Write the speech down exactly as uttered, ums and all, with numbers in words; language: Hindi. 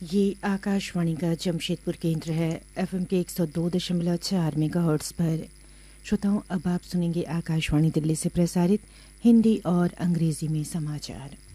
ये आकाशवाणी का जमशेदपुर केंद्र है। एफएम के एक सौ दो दशमलव चार मेगाहर्ट्ज़ पर। श्रोताओं, अब आप सुनेंगे आकाशवाणी दिल्ली से प्रसारित हिंदी और अंग्रेजी में समाचार।